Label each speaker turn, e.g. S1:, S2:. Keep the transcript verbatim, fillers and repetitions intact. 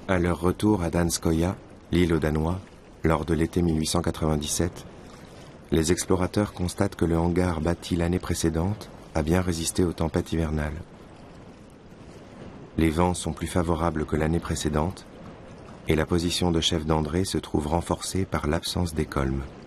S1: À leur retour à Danskoïa, l'île aux Danois, lors de l'été mille huit cent quatre-vingt-dix-sept, les explorateurs constatent que le hangar bâti l'année précédente a bien résisté aux tempêtes hivernales. Les vents sont plus favorables que l'année précédente et la position de chef d'André se trouve renforcée par l'absence d'écolmes.